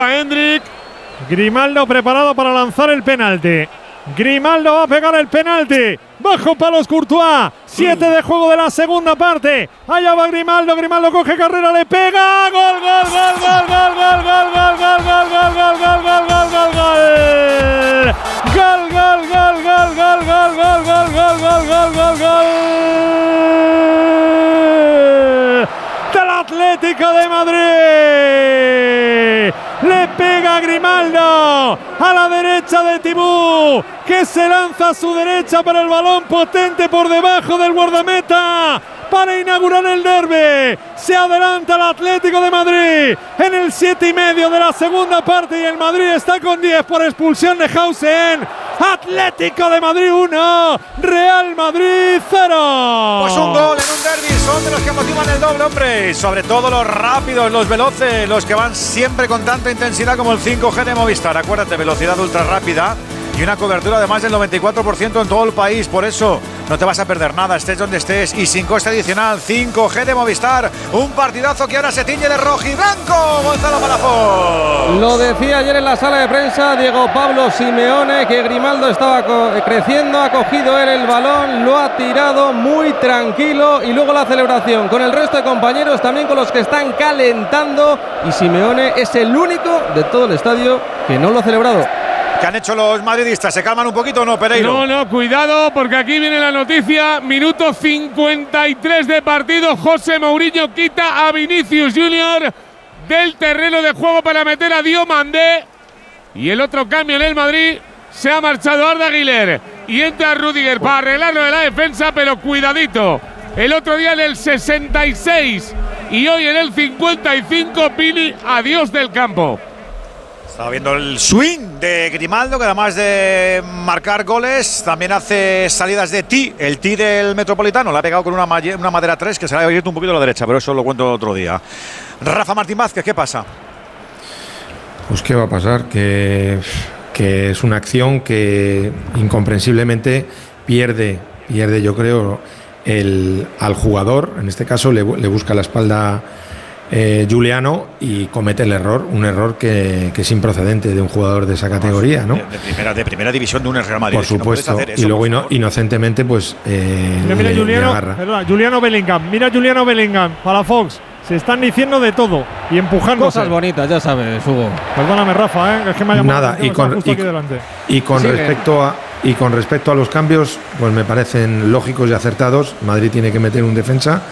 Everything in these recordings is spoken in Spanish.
Hendrik. Grimaldo preparado para lanzar el penalti. Grimaldo va a pegar el penalti. Bajo palos Courtois. 7 de juego de la segunda parte. Allá va Grimaldo. Grimaldo coge carrera, le pega. Gol, gol, gol, gol, gol, gol, gol, gol, gol, gol, gol, gol, gol, gol, gol, gol, gol. Gol, gol, gol, gol, gol, gol, gol, gol, gol, gol, gol, gol, gol. Del Atlético de Madrid. Le pega Grimaldo a la derecha de Tibú, que se lanza a su derecha para el balón potente por debajo del guardameta para inaugurar el derbi. Se adelanta el Atlético de Madrid en el 7,5 de la segunda parte y el Madrid está con 10 por expulsión de Hausen. Atlético de Madrid 1, Real Madrid 0. Pues un gol en un derbi son de los que motivan el doble, hombre. Y sobre todo los rápidos, los veloces, los que van siempre con tanta intensidad como el 5G de Movistar. Acuérdate, velocidad ultra rápida y una cobertura de más del 94% en todo el país. Por eso no te vas a perder nada, estés donde estés, y sin coste adicional. 5G de Movistar, un partidazo que ahora se tiñe de rojiblanco. Gonzalo Palafox. Lo decía ayer en la sala de prensa Diego Pablo Simeone, que Grimaldo estaba creciendo, ha cogido él el balón, lo ha tirado muy tranquilo, y luego la celebración con el resto de compañeros, también con los que están calentando, y Simeone es el único de todo el estadio que no lo ha celebrado. ¿Qué han hecho los madridistas? ¿Se calman un poquito o no, Pereiro? No, cuidado, porque aquí viene la noticia. Minuto 53 de partido. José Mourinho quita a Vinicius Junior del terreno de juego para meter a Diomandé. Y el otro cambio en el Madrid, se ha marchado Arda Güler y entra Rüdiger para arreglarlo de la defensa, pero cuidadito. El otro día en el 66 y hoy en el 55, Pini, adiós del campo. Estaba viendo el swing de Grimaldo, que además de marcar goles, también hace salidas de tee. El tee del Metropolitano le ha pegado con una madera 3 que se le ha abierto un poquito a la derecha, pero eso lo cuento otro día. Rafa Martín Vázquez, ¿qué pasa? Pues qué va a pasar, que es una acción que incomprensiblemente pierde yo creo al jugador. En este caso le busca la espalda Giuliano y comete el error, un error que es improcedente de un jugador de esa categoría, ¿no? De primera división de un Real Madrid. Por supuesto, no eso, y luego inocentemente pues mira Juliano Bellingham, para Fox. Se están diciendo de todo y empujando cosas bonitas, ya sabes, Hugo. Perdóname, Rafa, es que me ha llamado nada, y con respecto a los cambios, pues me parecen lógicos y acertados. Madrid tiene que meter un defensa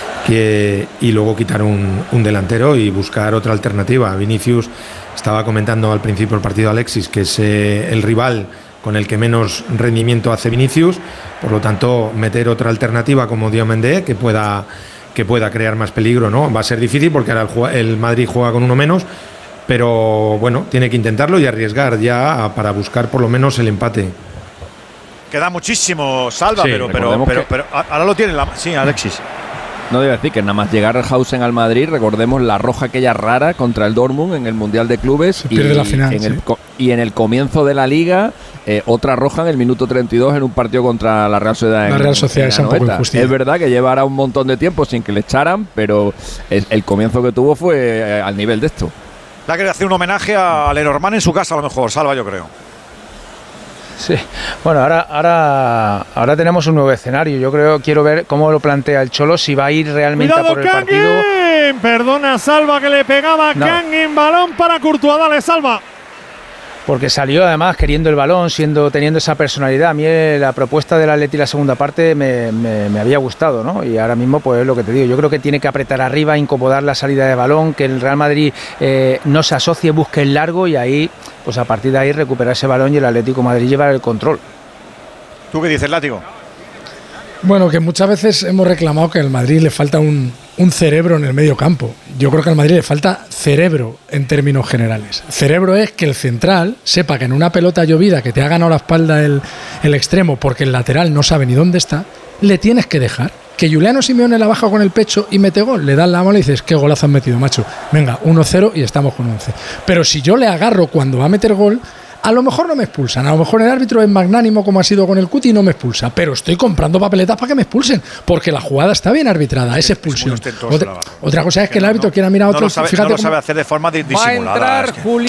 y luego quitar un delantero y buscar otra alternativa. Vinicius, estaba comentando al principio del partido Alexis, que es el rival con el que menos rendimiento hace Vinicius, por lo tanto meter otra alternativa como Diomandé que pueda crear más peligro, ¿no? Va a ser difícil porque ahora el Madrid juega con uno menos, pero bueno, tiene que intentarlo y arriesgar ya para buscar por lo menos el empate. Queda muchísimo, Salva, sí, pero ahora lo tiene sí, Alexis. No debe decir que nada más llegar Hausen al Madrid, recordemos la roja aquella rara contra el Dortmund en el Mundial de Clubes, y pierde la final, y en el comienzo de la Liga otra roja en el minuto 32 en un partido contra la Real Sociedad. La Real Sociedad es un poco injusticia. Es verdad que llevará un montón de tiempo sin que le echaran, pero el comienzo que tuvo fue al nivel de esto. La que hacer un homenaje a Lenormand en su casa, a lo mejor, Salva, yo creo. Sí, bueno, ahora tenemos un nuevo escenario. Quiero ver cómo lo plantea el Cholo, si va a ir realmente a por el partido. Perdona, Salva, que le pegaba Kangin, balón para Courtois, dale, Salva. Porque salió además queriendo el balón, teniendo esa personalidad. A mí la propuesta del Atleti la segunda parte me había gustado, ¿no? Y ahora mismo, pues es lo que te digo. Yo creo que tiene que apretar arriba, incomodar la salida de balón, que el Real Madrid no se asocie, busque el largo y ahí, pues a partir de ahí recuperar ese balón y el Atlético de Madrid llevar el control. ¿Tú qué dices, Látigo? Bueno, que muchas veces hemos reclamado que al Madrid le falta un cerebro en el medio campo. Yo creo que al Madrid le falta cerebro en términos generales. Cerebro es que el central sepa que en una pelota llovida que te ha ganado la espalda el extremo porque el lateral no sabe ni dónde está, le tienes que dejar. Que Giuliano Simeone la baja con el pecho y mete gol, le das la mano y dices, qué golazo has metido, macho. Venga, 1-0 y estamos con 11. Pero si yo le agarro cuando va a meter gol, a lo mejor no me expulsan, a lo mejor el árbitro es magnánimo como ha sido con el Cuti y no me expulsa, pero estoy comprando papeletas para que me expulsen, porque la jugada está bien arbitrada, es expulsión. Otra cosa es que el árbitro quiera mirar a otro. No lo sabe hacer de forma disimulada. Va a entrar Julián.